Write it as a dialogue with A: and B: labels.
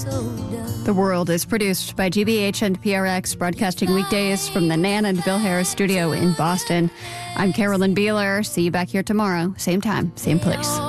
A: The World is produced by GBH and PRX, broadcasting weekdays from the Nan and Bill Harris studio in Boston. I'm Carolyn Beeler. See you back here tomorrow. Same time, same place.